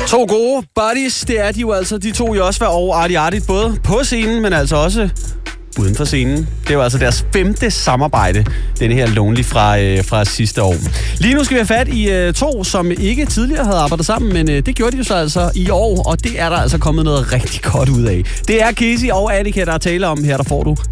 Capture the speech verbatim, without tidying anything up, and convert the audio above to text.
To gode buddies, det er de jo altså, de to Josva og Arti Arti, både på scenen, men altså også uden for scenen. Det er jo altså deres femte samarbejde, denne her Lonely fra, øh, fra sidste år. Lige nu skal vi have fat i øh, to, som ikke tidligere havde arbejdet sammen, men øh, det gjorde de jo så altså i år, og det er der altså kommet noget rigtig godt ud af. Det er Casey og Annika, der er tale om her, der får du